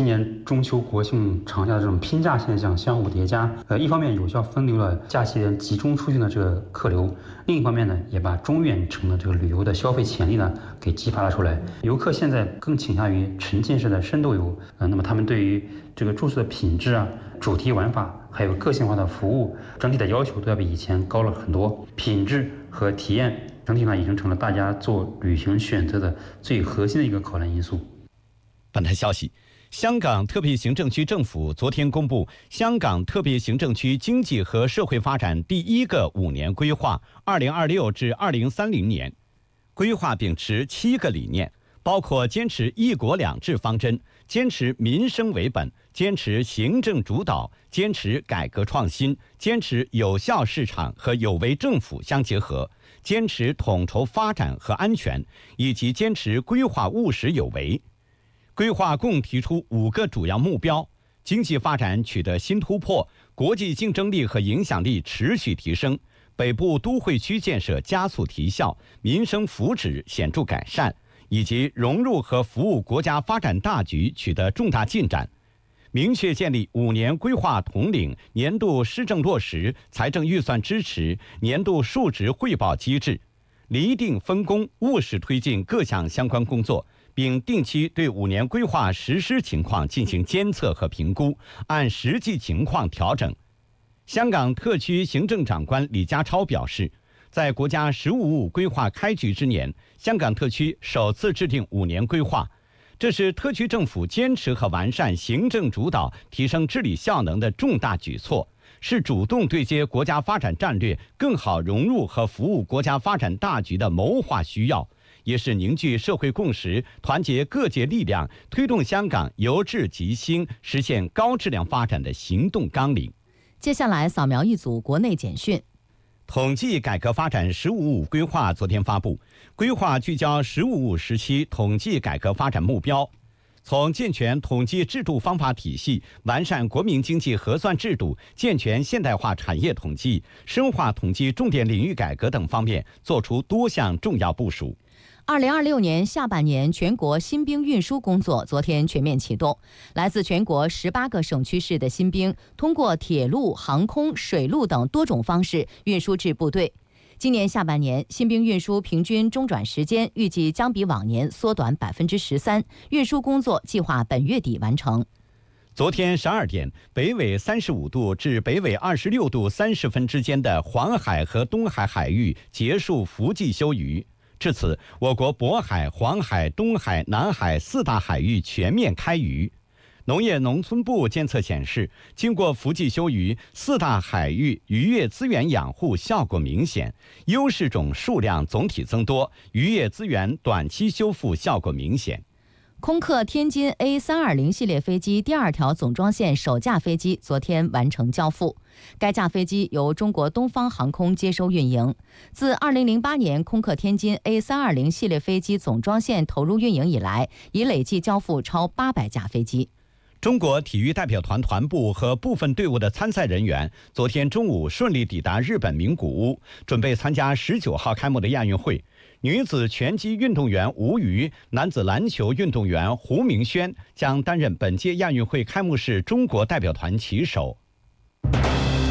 年中秋国庆长假的这种拼假现象相互叠加，一方面有效分流了假期人集中出行的这个客流，另一方面呢，也把中远程的这个旅游的消费潜力呢给激发了出来。游客现在更倾向于沉浸式的深度游，那么他们对于这个住宿的品质啊、主题玩法还有个性化的服务，整体的要求都要比以前高了很多。品质和体验整体上已经成了大家做旅行选择的最核心的一个考量因素。 本台消息，香港特别行政区政府昨天公布香港特别行政区经济和社会发展第一个5年规划2026至2030年。规划秉持7个理念，包括坚持一国两制方针，坚持民生为本，坚持行政主导，坚持改革创新，坚持有效市场和有为政府相结合，坚持统筹发展和安全，以及坚持规划务实有为。规划共提出5个主要目标：经济发展取得新突破，国际竞争力和影响力持续提升，北部都会区建设加速提效，民生福祉显著改善，以及融入和服务国家发展大局取得重大进展。明确建立5年规划统领、年度施政落实、财政预算支持、年度述职汇报机制，厘定分工，务实推进各项相关工作，并定期对5年规划实施情况进行监测和评估，按实际情况调整。香港特区行政长官李家超表示，在国家“十五五”规划开局之年，香港特区首次制定5年规划，这是特区政府坚持和完善行政主导、提升治理效能的重大举措，是主动对接国家发展战略、更好融入和服务国家发展大局的谋划需要，也是凝聚社会共识、团结各界力量、推动香港由治及兴、实现高质量发展的行动纲领。 接下来扫描一组国内简讯。 统计改革发展“十五五”规划昨天发布，规划聚焦“十五五”时期统计改革发展目标，从健全统计制度方法体系、完善国民经济核算制度、健全现代化产业统计、深化统计重点领域改革等方面作出多项重要部署。 2026年下半年全国新兵运输工作昨天全面启动，来自全国18个省区市的新兵通过铁路、航空、水路等多种方式运输至部队。今年下半年新兵运输平均中转时间预计将比往年缩短13%，运输工作计划本月底完成。 昨天12点，北纬35度至北纬26度30分之间的黄海和东海海域结束伏季休渔。至此，我国渤海、黄海、东海、南海4大海域全面开渔。农业农村部监测显示，经过伏季休渔，4大海域渔业资源养护效果明显，优势种数量总体增多，渔业资源短期修复效果明显。 空客天津 A320 系列飞机第2条总装线首架飞机昨天完成交付，该架飞机由中国东方航空接收运营。自2008年空客天津 A320 系列飞机总装线投入运营以来，已累计交付超800架飞机。 中国体育代表团团部和部分队伍的参赛人员昨天中午顺利抵达日本名古屋，准备参加19号开幕的亚运会。女子拳击运动员吴瑜、男子篮球运动员胡明轩将担任本届亚运会开幕式中国代表团旗手。 您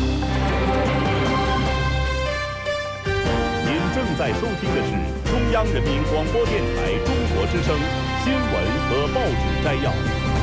正在收听的是中央人民广播电台中国之声新闻和报纸摘要。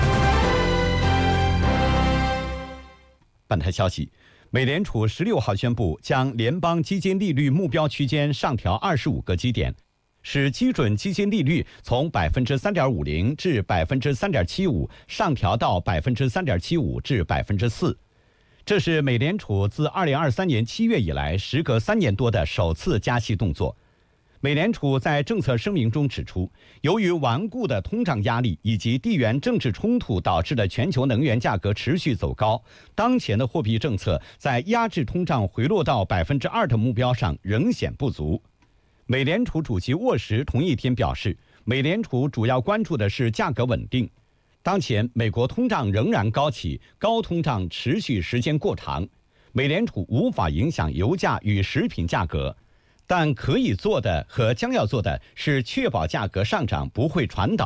本台消息，美联储16号宣布将联邦基金利率目标区间上调25个基点，使基准基金利率从3.50%至3.75%上调到3.75%至4%。这是美联储自2023年7月以来时隔3年多的首次加息动作。美联储在政策声明中指出，由于顽固的通胀压力以及地缘政治冲突导致的全球能源价格持续走高，当前的货币政策在压制通胀回落到2%的目标上仍显不足。美联储主席沃什同一天表示，美联储主要关注的是价格稳定。当前美国通胀仍然高企，高通胀持续时间过长，美联储无法影响油价与食品价格。但可以做的和将要做的是确保价格上涨不会传导。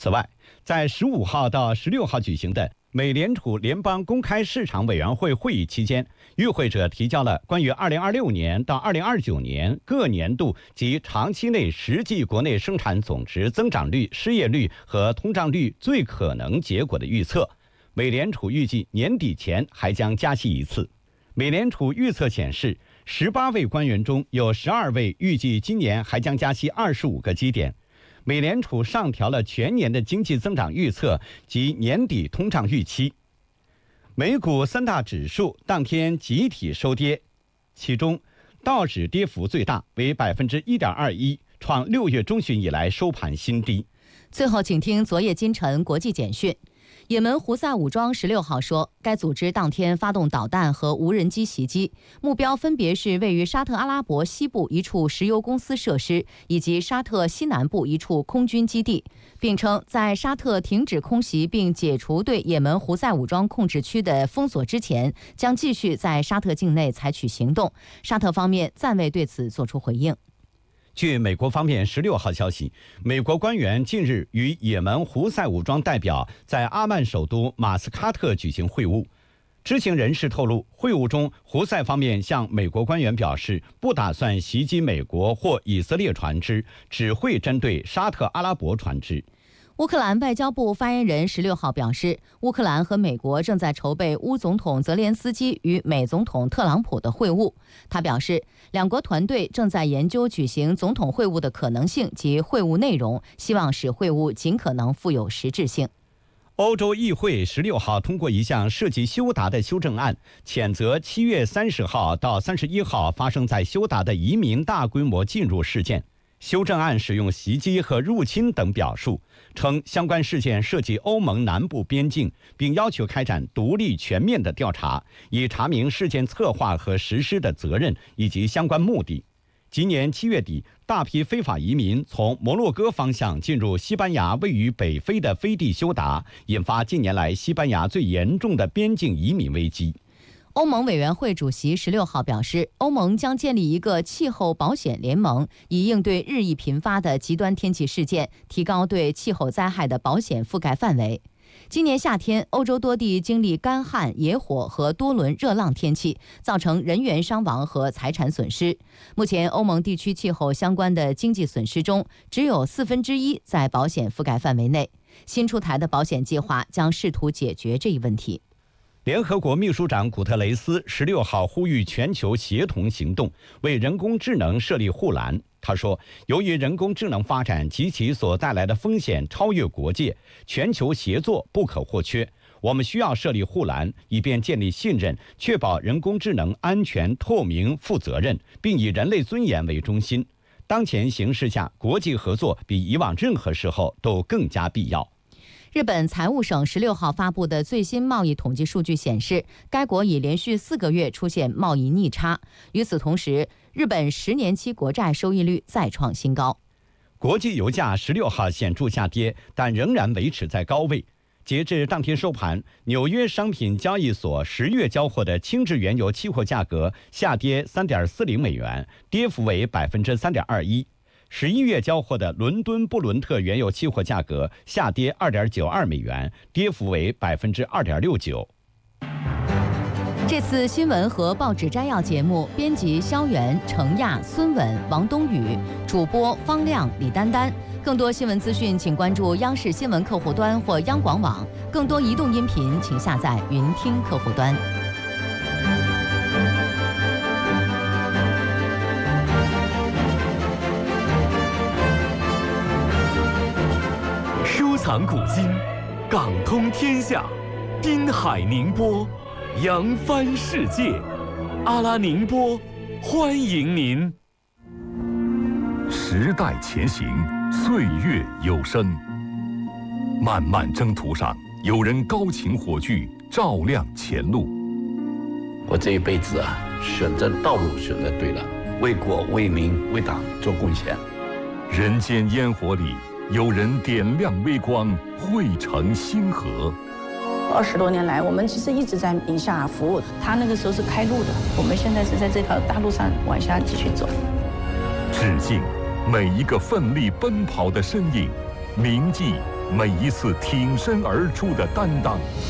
此外，在15号到16号举行的美联储联邦公开市场委员会会议期间，与会者提交了关于2026年到2029年各年度及长期内实际国内生产总值增长率、失业率和通胀率最可能结果的预测。美联储预计年底前还将加息一次。美联储预测显示，18位官员中有12位预计今年还将加息25个基点。美联储上调了全年的经济增长预测及年底通胀预期。美股3大指数当天集体收跌，其中道指跌幅最大，为1.21%，创6月中旬以来收盘新低。 最后，请听昨夜今晨国际简讯。也门胡塞武装16号说，该组织当天发动导弹和无人机袭击，目标分别是位于沙特阿拉伯西部一处石油公司设施以及沙特西南部一处空军基地，并称在沙特停止空袭并解除对也门胡塞武装控制区的封锁之前，将继续在沙特境内采取行动。沙特方面暂未对此作出回应。 据美国方面16号消息，美国官员近日与也门胡塞武装代表在阿曼首都马斯喀特举行会晤。知情人士透露，会晤中胡塞方面向美国官员表示，不打算袭击美国或以色列船只，只会针对沙特阿拉伯船只。 乌克兰外交部发言人16号表示，乌克兰和美国正在筹备乌总统泽连斯基与美总统特朗普的会晤。他表示，两国团队正在研究举行总统会晤的可能性及会晤内容，希望使会晤尽可能富有实质性。 欧洲议会16号通过一项涉及休达的修正案，谴责7月30号到31号发生在休达的移民大规模进入事件。修正案使用袭击和入侵等表述，称相关事件涉及欧盟南部边境，并要求开展独立全面的调查，以查明事件策划和实施的责任以及相关目的。今年7月底，大批非法移民从摩洛哥方向进入西班牙位于北非的飞地休达，引发近年来西班牙最严重的边境移民危机。 欧盟委员会主席16号表示，欧盟将建立一个气候保险联盟，以应对日益频发的极端天气事件，提高对气候灾害的保险覆盖范围。今年夏天，欧洲多地经历干旱、野火和多轮热浪天气，造成人员伤亡和财产损失。目前，欧盟地区气候相关的经济损失中，只有1/4在保险覆盖范围内。新出台的保险计划将试图解决这一问题。 联合国秘书长古特雷斯16号呼吁全球协同行动，为人工智能设立护栏。他说，由于人工智能发展及其所带来的风险超越国界，全球协作不可或缺。我们需要设立护栏，以便建立信任，确保人工智能安全、透明、负责任，并以人类尊严为中心。当前形势下，国际合作比以往任何时候都更加必要。 日本财务省16号发布的最新贸易统计数据显示，该国已连续4个月出现贸易逆差。与此同时，日本10年期国债收益率再创新高。 国际油价16号显著下跌，但仍然维持在高位。截至当天收盘，纽约商品交易所10月交货的轻质原油期货价格下跌3.40美元，跌幅为3.21%。11月交货的伦敦布伦特原油期货价格下跌2.92美元，跌幅为2.69%。 这次新闻和报纸摘要节目，编辑肖元、程亚、孙稳、王冬宇，主播方亮、李丹丹。更多新闻资讯，请关注央视新闻客户端或央广网。更多移动音频，请下载云听客户端。 收藏古今，港通天下，滨海宁波，扬帆世界。阿拉宁波，欢迎您。时代前行，岁月有声。漫漫征途上，有人高擎火炬，照亮前路。 我这一辈子啊，选择道路选择对了，为国为民为党做贡献。 人间烟火里，有人点亮微光，汇成星河。 20多年来，我们其实一直在宁夏服务。他那个时候是开路的，我们现在是在这条大路上往下继续走。 致敬每一个奋力奔跑的身影，铭记每一次挺身而出的担当。